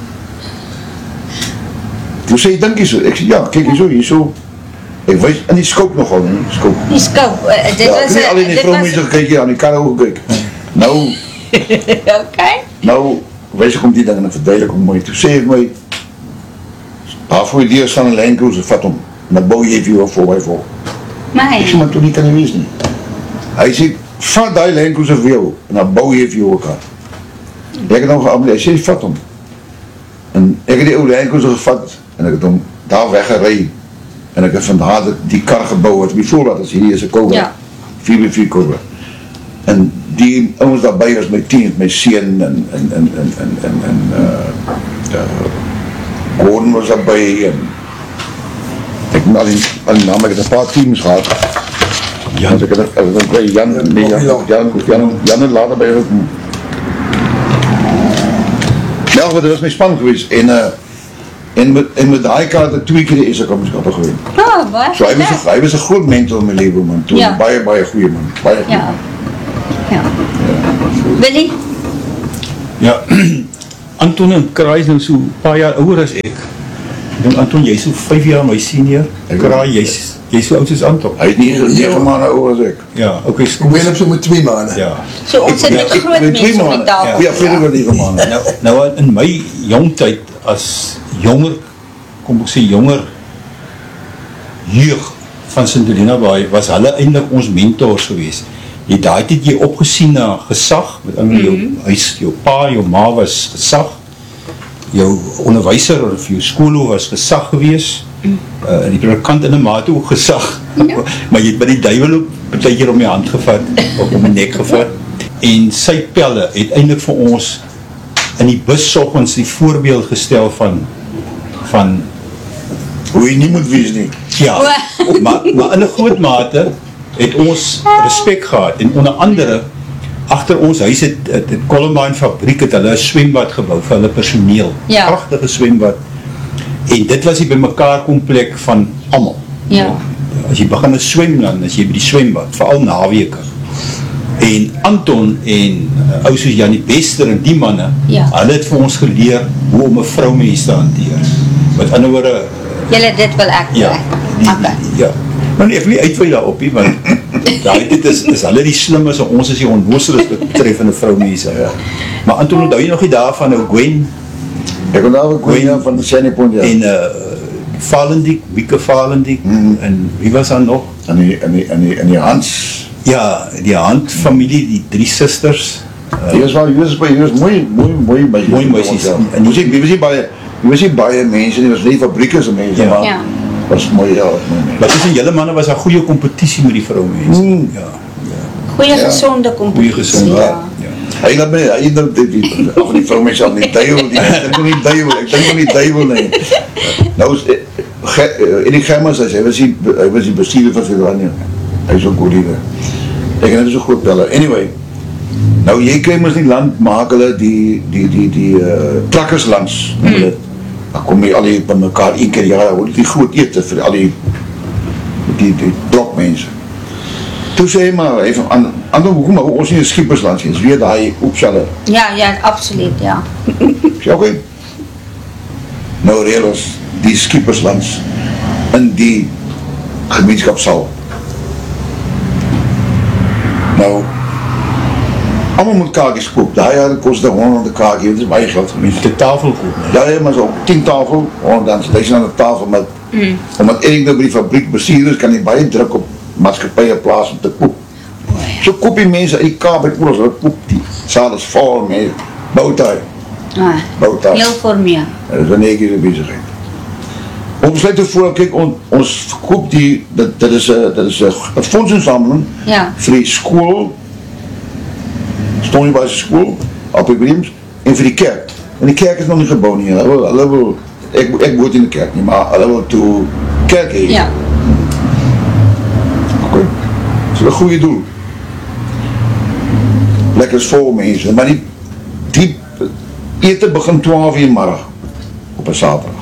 Speaker 3: Toe sê jy, dink jy so? Ek sê, ja, kyk jy so, jy so. Ek wees in die skoop nogal, nie, skoop.
Speaker 2: Die skoop, uh, dit
Speaker 3: ja,
Speaker 2: was...
Speaker 3: ek nie al in die vrouwmense gekyk hier, aan die karre ook kyk. Nou,
Speaker 2: ok.
Speaker 3: nou, wees ek om die ding en ek verduidelik om my. Toe sê ek my, daar voor die deur staan een lijncruiser, vat hom, en dan bouw jy vir jou voor my vol.
Speaker 2: My.
Speaker 3: Ek sê, maar toe nie kan jy wees nie. Hy sê, vat die lijncruiser vir jou, en dan bouw jy vir jou ook aan. Ek het hom geabeleid, hy sê, vat hom. En ek het die oude lijncruiser gevat, en ek het hom daar weggerei, en ek het vandaar die kar gebouw, het bijvoorbeeld, as hierdie is een Cobra,
Speaker 2: ja.
Speaker 3: vier by vier Cobra. En die ouwens daarbij was my tien, my seun, en, en, en, en, en, en, en uh, uh, Gordon was daarbij, en ek moet al die, al die naam, ek het een paar teams gehad, Jan, ek het, ek het by Jan, nee, Jan, Jan, Jan, Jan, Jan het later by ook, ja, maar dit was my span geweest, en, uh, En met, en met die kaart het twee keer die eerste kampioenskappe gewen.
Speaker 2: Oh, wat?
Speaker 3: So hy was, a, hy was een groot mentor in my leven, man. Toen ja. baie, baie goeie man. Baie goeie.
Speaker 2: Ja. Ja. ja. Willie?
Speaker 4: Ja, Anton en Kraai is nou so paar jaar ouder as ek. Ek denk, Anton, jy is so vijf jaar my senior. Kraai, jy is, jy is so oud as Anton.
Speaker 3: Hy is negen, negen maanden ouder as ek.
Speaker 4: Ja, ok.
Speaker 1: Ek ben op so met twee maanden.
Speaker 4: Ja.
Speaker 2: So ons het met groot mense op die tafel.
Speaker 3: Ja, verder met negen maanden.
Speaker 4: Nou, nou in my jongtyd, as jonger, kom ek sê jonger jeug van Sint Helena Baai, was hulle eindelijk ons mentors geweest. Die daai het jy opgesien na gesag, met ander jou mm -hmm. huis, jou pa, jou ma was gesag, jou onderwyser of jou skoolhof was gesag geweest, mm. uh, die predikant in die mate ook gesag, ja. Maar jy het by die duivel ook betek hier om die hand gevat, of om die nek gevat, en sy pelle het eindelijk vir ons in die bus soggens die voorbeeld gestel van van
Speaker 3: hoe jy nie moet wees nie.
Speaker 4: Ja, maar, maar in 'n groot mate het ons respek gehad, en onder andere agter ons huis het, het, het Columbine fabriek het hulle 'n swembad gebou vir hulle personeel,
Speaker 2: ja.
Speaker 4: Pragtige swembad, en dit was die bymekaar komplek van almal.
Speaker 2: Ja.
Speaker 4: As jy begin swem dan, as jy by die swembad, veral naweke. En Anton en uh, ou soos Janie Bester en die manne,
Speaker 2: ja.
Speaker 4: Hulle het vir ons geleer hoe om 'n vroumens te hanteer. Met ander woorde, uh,
Speaker 2: julle dit wil ek
Speaker 4: ja, die,
Speaker 2: okay.
Speaker 4: ja. Maar nee, ek wil nie uitweid daarop nie, want daai dit is, is hulle die slimmes en ons is die onnooselig betreffende vroumense. Ja. Maar Anton, onthou jy nog die dae van nou Gwen?
Speaker 3: Ek onthou Gwen, Gwen van Sandy Point, ja.
Speaker 4: En uh, Valendiek, Wieke Valendiek, mm. en wie was dan nog?
Speaker 3: En die, en die, en die, en die Hans.
Speaker 4: Ja, die Hand familie, die drie sisters.
Speaker 3: Uh, die was wel, die was, die was mooi, mooi, mooi, mooi,
Speaker 4: mooi meisies.
Speaker 3: En die was nie, die was nie baie, die was nie baie mense, die was nie fabriekers mense, ja. Maar
Speaker 2: ja.
Speaker 3: was mooi, ja, mooi mense.
Speaker 4: Maar tussen julle manne was daar goeie competitie met die vroumense. Mm. Ja, ja.
Speaker 2: Goeie
Speaker 3: ja.
Speaker 2: gezonde competitie.
Speaker 4: Goeie gezonde, ja. ja.
Speaker 3: Hy het my, hy het die, die, ach, die vroumense al die duivel, die, ek denk nie duivel, ek denk nie duivel, nee. Nou, in die Gemmas, hy was die, hy was die bestuurder van Verwania. Hy is ook collega. Ek het net so groot pelle. Anyway, nou jy kry mys die land, maak hulle die, die, die, die uh, trakkerslands. Mm. Dan kom jy al die by mekaar een keer jaar, hoor die groot ete vir al die, die, die blokmense. Toe sê hy maar, hy van, an, ander hoekom, maar ons nie een schieperslands is, weer die opselle.
Speaker 2: Ja, ja, absoluut, ja.
Speaker 3: Sê, oké. Okay. Nou reel ons die schieperslands in die gemeenskapsal. Nou, allemaal moet kakies koop. Daai jaar kost die honderde kakie, dit is baie geld geweest.
Speaker 4: De tafel koop.
Speaker 3: Ja, ja, maar so tien tafel, honderd, dit is aan die tafel, met, mm. omdat Erik nou by die fabriek bestuur is, kan die baie druk op maatskappye plaas om te koop. Oh, ja. So koop die mense uit Kaap, uit Oorlog, hulle koop die saal is vol met boutuig.
Speaker 2: Ah,
Speaker 3: boutuig.
Speaker 2: heel formeel.
Speaker 3: Dat is een ekere bezigheid. Ons sluit ervoor, kijk, on, ons verkoop die, dat, dat is een fondsinsameling,
Speaker 2: ja.
Speaker 3: vir die school, Stoneybaarse school, op die Williams, en vir die kerk. En die kerk is nog nie gebouw nie, hulle wil, hulle wil ek, ek woord in die kerk nie, maar hulle wil toe kerk heen.
Speaker 2: Ja.
Speaker 3: Oké, okay. Dat is een goeie doel. Lekker is vol mense, maar die, die eten begin twaalf uur middag op een saterdag.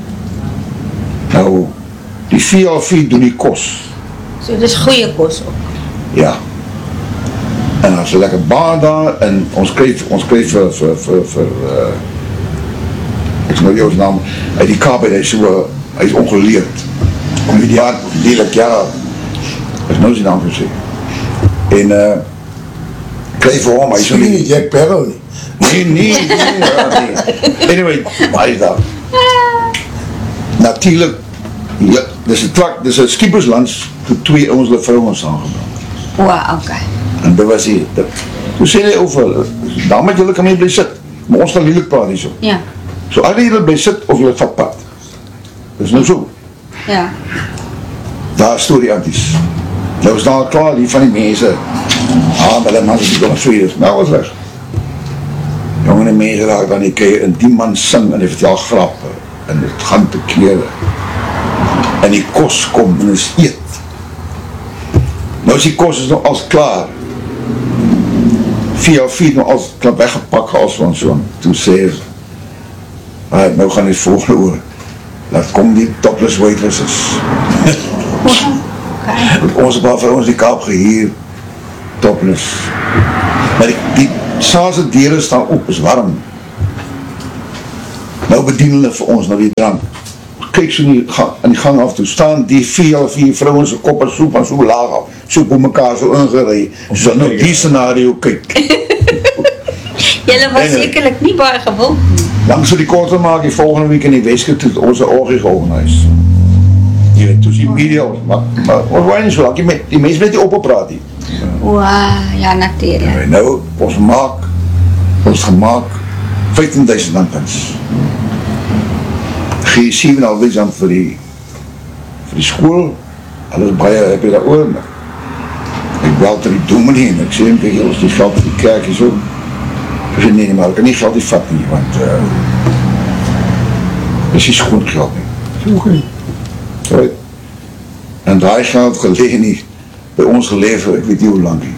Speaker 3: Nou, die V L V doen die kos.
Speaker 2: So, dit is goeie kos ook.
Speaker 3: Ja. En dan is een lekker bar daar, en ons kreeg, ons kreeg vir, vir, vir, vir uh, ek sê nou die ouds naam, uit die Kaap, hy is so, hy is ongeleerd. Om die bar, dielik, ja, dat is nou sy naam gesê. En, uh, kreeg vir hom, hy is so
Speaker 1: nie Jack Perro nie.
Speaker 3: Nee, nee, nee, ja, nee. Anyway, maar hy is daar. Natuurlijk, ja, dis een trak, dis een skipperslands, toe twee ons die vrouwens aangebrand.
Speaker 2: Wow, oké. Okay.
Speaker 3: En dit was hy, dit, toe sê hy over, daar moet julle kan mee bly sit, maar ons gaan lielik praat hier so.
Speaker 2: Ja.
Speaker 3: So, alle julle bly sit, of julle vat pad. Dis nou so.
Speaker 2: Ja.
Speaker 3: Daar is story anties. Nou is daar klaar, die van die mense, ah, maar die man is die kon Swedish, nou was weg. Jongen, die mense raak dan die keer, en die man sing, en die vertel grappe, en het gaan te kere, en die kos kom, en is eet. Nou is die kos is nog als klaar, V L V nog als klaar weggepak, als van zo'n, toen sê hy, nou gaan die volgende oor, laat kom die topless waitresses. Okay. Ons paar vir ons die Kaap gehuur, topless. Maar die, die saalse deuren staan op, is warm. Nou bedien hulle vir ons, nou die drank. Kijk so in die, in die gang af toe, staan die vier of vier vrouwen se koppe soep en so laag af, so op mekaar so ingerei. So nou die scenario kyk.
Speaker 2: Julle was sekerlik nie baie gewild.
Speaker 3: Dan so die korter maak, die volgende week in die Weeskip toe onze orgie georganiseerd. Je weet, toen die media, maar, maar ons wou nie so lang, die, die mens weet die opgepraat nie.
Speaker 2: Wow, ja natuurlijk.
Speaker 3: Ja, nou, ons maak, ons gemaak vyftien duisend rand. Gee sewe en 'n half duisend vir die vir die skool. Alles baie heb jy daar oor. Ek bel ter die dominee en ek sê hem, kijk, ons die geld vir die kerk is ook. Ek sê, nee, nee, maar ek kan nie geld die vat nie, want uh, is die schoon geld nie. Ek sê, oké. Right. En daai geld geleen nie, by ons geleef, ek weet nie hoe lang nie.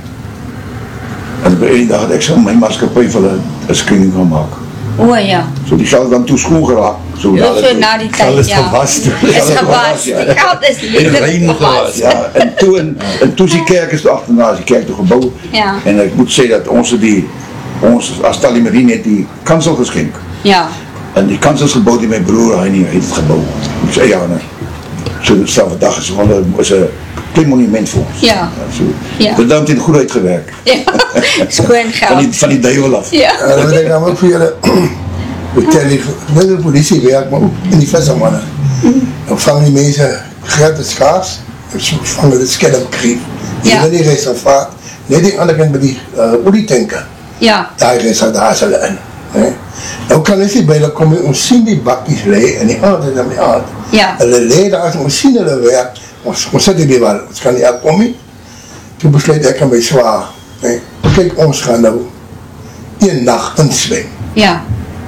Speaker 3: En by een dag het ek so my maatskappy vir hulle 'n screening gaan maak.
Speaker 2: O ja.
Speaker 3: So die geld dan toe schoon geraak. So,
Speaker 2: ja, so na die tyd,
Speaker 4: is
Speaker 2: ja.
Speaker 4: Gewas,
Speaker 2: is gewas,
Speaker 3: ja.
Speaker 2: Die geld is letterlijk gewas.
Speaker 3: Ja, en toe, en, en toe is die kerk is achterna, is die kerk toe gebouw.
Speaker 2: Ja.
Speaker 3: En ek moet sê dat ons die, ons, as Tali Marine het die kansel geskenk.
Speaker 2: Ja.
Speaker 3: En die kansel is gebouw die my broer, hy nie, hy het het gebouw. Op sy jane. So dit selfde dag is gewoon een klein monument vir ons.
Speaker 2: Ja.
Speaker 3: So,
Speaker 2: ja.
Speaker 3: Dit dan het goed uitgewerk.
Speaker 2: Ja, schoon geld.
Speaker 3: Van die, van die duivel af.
Speaker 2: Ja.
Speaker 1: En dan wil ek nou ook vir julle vertel, die, net die politie werk, maar ook in die vissermannen. Dan vang die mense geld en skaars, en so vang hulle skelm krief. Die
Speaker 2: Ja.
Speaker 1: hele die reservaat, net die ander kant by die uh, olietanker.
Speaker 2: Ja.
Speaker 1: Daar reservaat, daar is hulle in. Nee? Nou kan ons nie by hulle kom, ons sien die bakkies lee, en die aand is aan die aand.
Speaker 2: Ja.
Speaker 1: Hulle lee daar, ons sien hulle werk, ons, ons sit hier wel, ons kan nie uitkom nie. Toe besluit ek aan my zwaar, nee, kijk, ons gaan nou een nacht inswem.
Speaker 2: Ja.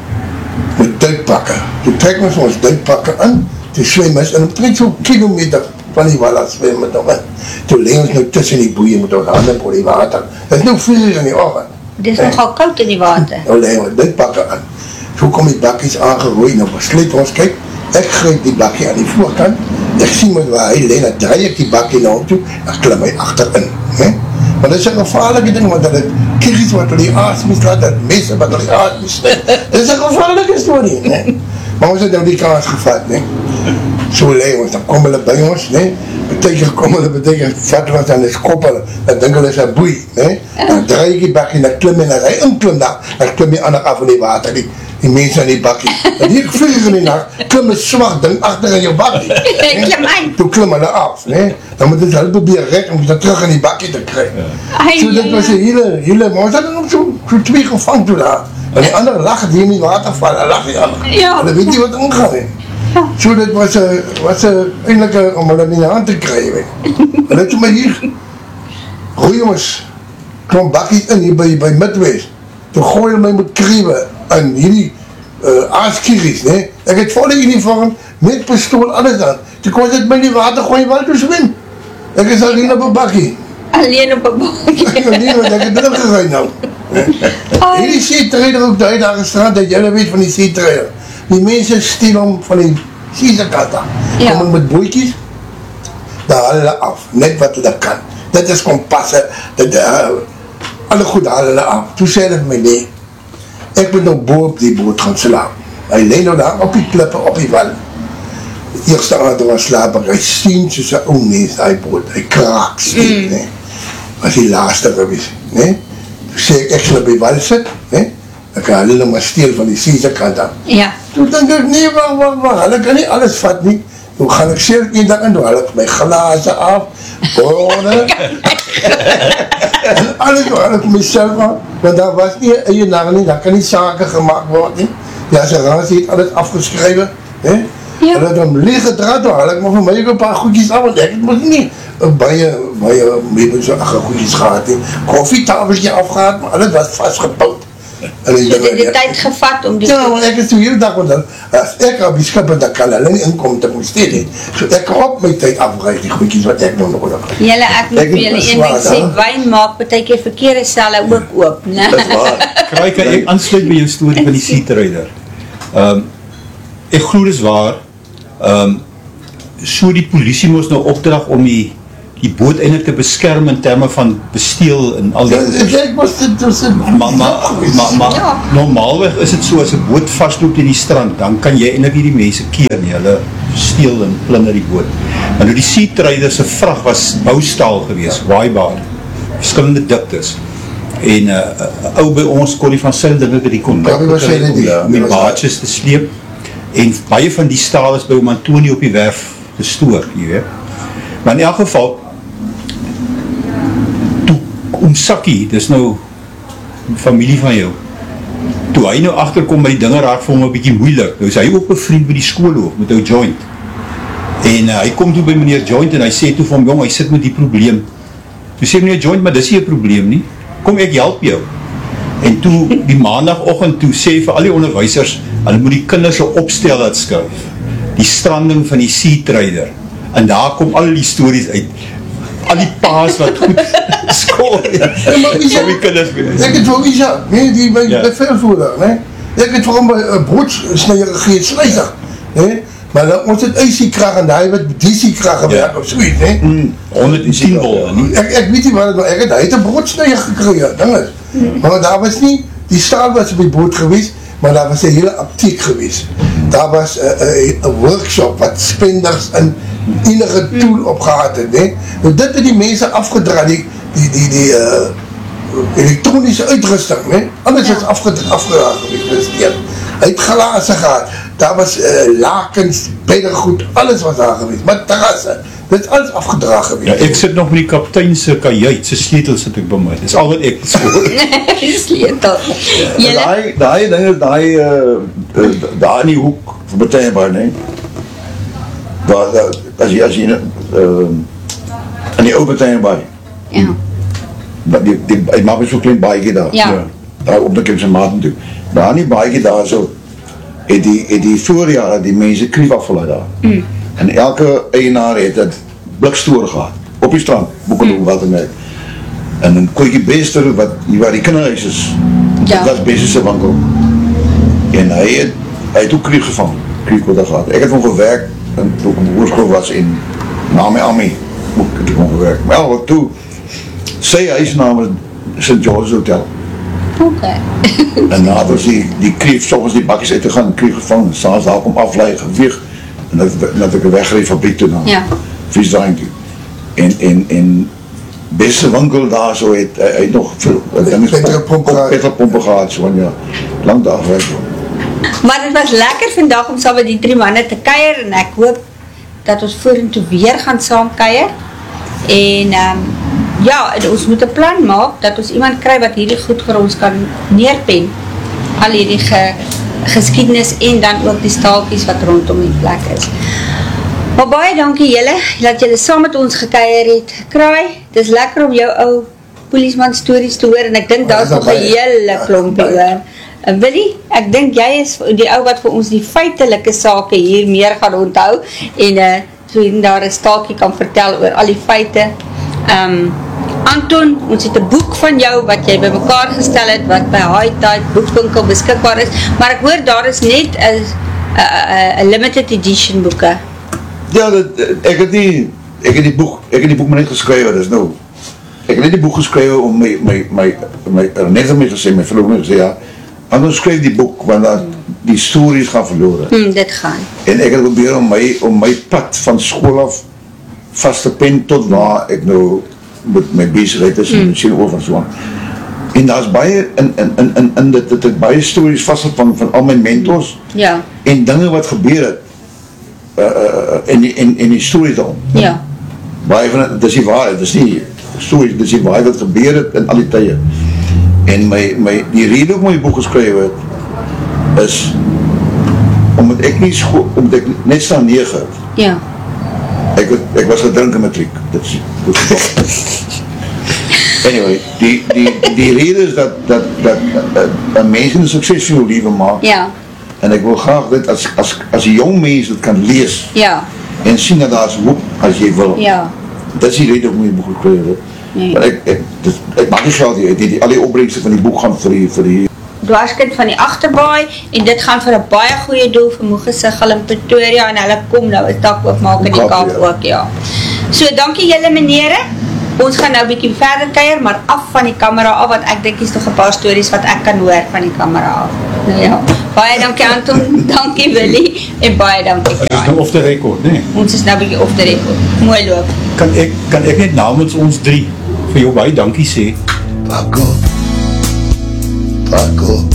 Speaker 1: Met duikpakke. Toe trek ons ons duikpakke in, toe swem ons, en omtrent so kilometer van die walla swem met ons in. Toe lee ons nou tussen die boeien met ons handen op die water. Het is nou vier uur in die ochtend.
Speaker 2: Dit is nee. nogal koud in die water.
Speaker 1: Nou lee ons duikpakke in. Zo kom die bakkies aangerooi, nou besluit ons, kijk, ek grijp die bakkie aan die voorkant, ek sien met waar hy lee, dan draai ek die bakkie na hom toe, en klim hy achterin. He? Maar dat is een gevaarlijke ding, want dat het kiekies wat hulle die aas mislaat, dat mense wat hulle die aas mislaat. Dat is een gevaarlijke story. Nee? Maar ons het nou die kans gevat. Nee? Zo lee ons, dan kom hulle by ons, nee? Betekent kom hulle, betekent vat ons aan die skop hulle, dan denk hulle is een boei. Nee? Dan draai ek die bakkie, dan klim en dan hy inklim daar, dan klim die ander af in die water, die, die mense in die bakkie. En hier vlieg in die nacht, klim een swak ding achter in jou bakkie. Nee?
Speaker 2: Klim uit.
Speaker 1: Toe klim hulle af, nee? Dan moet het hulle probeer rek om dit terug in die bakkie te kry.
Speaker 2: Ai,
Speaker 1: So dit
Speaker 2: ja,
Speaker 1: was een hele, hele, maar ons hadden nog so, so twee gevang toe daar. En die andere lag die in die waterval, en lag die ander.
Speaker 2: Ja.
Speaker 1: Hulle weet nie wat ingaan he. So dit was een, was een, eindelijk om hulle in die hand te kry, weet. En dit is maar hier, goeie jongens, klom bakkies in hier by, by Midwest. toe gooi hulle my met kriewe in hierdie uh, aaskieries, ne? Ek het volle uniform, met pistool, alles aan. Toe kon dit my nie water gooi, waar toe swem. Ek is alleen op een bakkie.
Speaker 2: Alleen op een bakkie.
Speaker 1: Nee, want ek het druk gegaan nou. Hierdie seetreider ook daar daar gestraat, dat jylle weet van die seetreider. Die mense steel om van die seesekata.
Speaker 2: Ja.
Speaker 1: Kom met boeitjies, daar haal hulle af, net wat hulle kan. Dit is kompasse, dit, uh, alle goed haal hulle af. Toe sê hulle my, nee, ek moet nou bo op die boot gaan slaap. Hy leen nou daar op die klippe, op die wal. Eerste aand was slaap, hy steen soos een ou mens, hy boot, hy kraak steen, mm. nee. Was die laaste gewees, nee. Toe sê ek, ek sal op die wal sit, nee. Ek kan hulle maar steel van die seesekant aan.
Speaker 2: Ja.
Speaker 1: Toe denk ek, nee, wacht, wacht, wacht, hulle kan nie alles vat nie. Toe gaan ek sê een dag in, toe haal ek my glazen af, borde, en alles toe haal ek myself af, want daar was nie een eienaar nie, daar kan nie sake gemaakt word nie. Die assurantie het alles afgeskrywe, nee. Ja. En dat om lege draad, toe haal ek maar van my ook een paar goedjes af, want ek het moet nie baie, baie, baie so ach, goedjes gehad nie. Koffietafeltje afgehad, maar alles was vastgepouwd.
Speaker 2: So jy het die tijd gevat om die...
Speaker 1: Ja, want ek is toe heel dag, want as ek op die skip en dan kan hulle nie inkom te moet steel het. So ek kan op my tijd afreis die goedjes wat ek nou nodig het.
Speaker 2: Jylle, ek moet vir jylle een ding sê, wijn maak, betek jy verkeerde selle ook oop, ne?
Speaker 3: Dis waar.
Speaker 4: Kraai, kan ek aansluit by jou story van die seetreider. Um, ek glo dis waar, um, so die polisie moes nou opdrag om die die boot eindelijk te beskerm in termen van besteel en al die...
Speaker 1: Ja, ek was dit tussen...
Speaker 4: Maar, maar, maar, maar ja. Normaalweg is het so, as een boot vastloop in die strand, dan kan jy eindelijk hierdie mense keer nie, hulle steel en plinder die boot. Maar nou die seetreider se vrag was boustaal gewees, ja. Waaibaar, verskillende diktes. En uh, uh, ou by ons kon die van sy dinge die kon
Speaker 1: ja, om,
Speaker 4: om die baadjes te sleep. En baie van die staal is by oom Antonie op die werf gestoor, jy weet. Maar in elk geval, oom Sakkie, dis nou familie van jou, toe hy nou achterkom by die dinge raak vir hom een bykie moeilik, nou is hy ook een vriend by die skoolhoofd, met ou Joint, en uh, hy kom toe by meneer Joint, en hy sê toe vir hom, jong, hy sit met die probleem, toe sê meneer Joint, maar dis nie een probleem nie, kom ek help jou, en toe die maandagochtend toe sê vir al die onderwijsers, hulle moet die kinders so opstel het skryf, die stranding van die seetreider, en daar kom al die stories uit, al die paas wat goed skool ja, maar Isa, die kinders ek het vir Isa, nee, die my ja. Bevelvoerder, nee, ek het vir hom een uh, broedsnijder gegeet, sluisig, nee, maar dan, ons het ijsiekraag en hy het diesiekraag gewerk, ja. Of soeet, nee, mm, honderdtien bol, ek, ek weet nie wat het nou, ek het, hy het een broedsnijder gekreeg, ding is, mm. Maar daar was nie, die staal was op die boot geweest, maar daar was een hele apteek geweest, daar was een uh, uh, workshop wat spenders en enige tool opgehad het, nee. Nou dit het die mense afgedra, die, die, die, die uh, elektronische uitrusting, nee. Anders ja. Is afgedra, afgedra geweest, hy het glazen gehad, daar was uh, lakens, beddengoed, alles was daar geweest, maar terrasse, dit is alles afgedra geweest. Ja, ek sit nog met die kapteinse kajuit, sy sleutel sit ek by my, dit is al wat ek skoor.
Speaker 2: Sleutel.
Speaker 3: Daai, daai ding is daai, uh, daar in die hoek, van Betijnbaar, nee. Daar, daar, as jy, as jy uh, in die oude Betijnbaar, ja. Die, die, hy maak so klein baiekie daar,
Speaker 2: ja.
Speaker 3: Ja, daar op die kimse maat toe, daar in die baiekie daar so, het die, het die voorjare die mense krief afgeleid daar, mm. En elke eienaar het het blikstoor gehad, op die strand, boekelo mm. wat en ek, en een kooikie beester, wat, waar die kinderhuis is, ja. Dat is beesterse winkel, en hy het, hy het ook krief gevang, krief wat daar gehad, ek het van gewerk, en toe ek op die hoerskool was in na my Ami, ook het ek van gewerk, maar wat toe, sy huisnaam is Saint George's Hotel.
Speaker 2: Ok.
Speaker 3: En na was die, die kreef, soms die bakjes uit te gaan, kreef gevangen, saans daar kom afleid, geweeg, en dat, dat ek wegreef fabriek toe na,
Speaker 2: ja.
Speaker 3: Viesdrang toe. En, en, en, beste winkel daar so het, hy, hy nog, petrolpompen gehad, so, en ja, lang daar weg.
Speaker 2: Maar het was lekker vandag om saam met die drie manne te kuier en ek hoop dat ons voor en toe weer gaan saam kuier. En um, ja, en ons moet een plan maak dat ons iemand kry wat hierdie goed vir ons kan neerpen. Al hierdie ge, geskiedenis en dan ook die staaltjies wat rondom die plek is. Maar baie dankie julle, dat julle saam met ons gekuier het. Kraai, het is lekker om jou ou polisman stories te hoor, en ek dink daar is
Speaker 1: Ja,
Speaker 2: nog 'n
Speaker 1: baie.
Speaker 2: hele
Speaker 1: Ja,
Speaker 2: klompie
Speaker 1: baie.
Speaker 2: hoor. En Willie, ek dink jy is die ou wat vir ons die feitelike sake hier meer gaan onthou, en uh, so hier en daar 'n staaltjie kan vertel oor al die feite. Um, Anton, ons het 'n boek van jou wat jy bymekaar gestel het, wat by High Tide boekwinkel beskikbaar is, maar ek hoor daar is net 'n 'n limited edition boeke.
Speaker 3: Ja, dat, ek het die, ek het die boek, ek het die boek maar net geskrywe, dis nou, ek het net die boek geskrywe om my, my, my, my, net om my gesê, my verloofde gesê, ja, anders skryf die boek, want dat die stories gaan verloren.
Speaker 2: Hmm, dit gaan.
Speaker 3: En ek het probeer om my, om my pad van school af vast te pen tot waar ek nou met my bezigheid is, en sien over en so aan. En daar is baie, in, in, in, in, in dit, dit het baie stories vast van, van al my mentors,
Speaker 2: Ja,
Speaker 3: en dinge wat gebeur het, uh, uh, en, die, en, en die stories daarom.
Speaker 2: ja,
Speaker 3: Baie van het, dit is die waarheid, dit is nie stories, dit is die waarheid wat gebeur het in al die tye. En my, my, die rede om my boek geskryf het, is, omdat ek nie school, omdat ek net staan nege het,
Speaker 2: ja.
Speaker 3: ek, ek was gedrink in matriek, dit is, dit is anyway, die, die, die rede is dat, dat, dat, dat een mens een succesvol leven maak,
Speaker 2: Ja,
Speaker 3: en ek wil graag dit, as, as, as die jong mens dit kan lees,
Speaker 2: ja,
Speaker 3: en sien dat daar is hoop, as jy wil.
Speaker 2: ja.
Speaker 3: Dat is die rede om my boek gekryf het.
Speaker 2: Nee.
Speaker 3: Maar ek, ek, dit, ek maak nie geld hier, die, die, al die opbrengste van die boek gaan vir die, vir die
Speaker 2: Dwarskind van die Agterbaai, en dit gaan vir 'n baie goeie doel vir Moegesig in Pretoria, en hulle kom nou 'n tak oopmaak in die
Speaker 3: Kaap,
Speaker 2: Kaap
Speaker 3: ja.
Speaker 2: ook, ja. So, dankie julle menere, ons gaan nou 'n bietjie verder kuier, maar af van die kamera af, want ek dink is nog 'n paar stories wat ek kan hoor van die kamera af. Nou ja, baie dankie Anton, dankie Willie, en baie dankie
Speaker 4: Dit is
Speaker 2: Kai.
Speaker 4: nou off the record, nee.
Speaker 2: Ons is nou 'n bietjie off the record. Mooi loop.
Speaker 4: Kan ek, kan ek net namens ons drie vir jou baie dankie sê?
Speaker 1: Paco, Paco,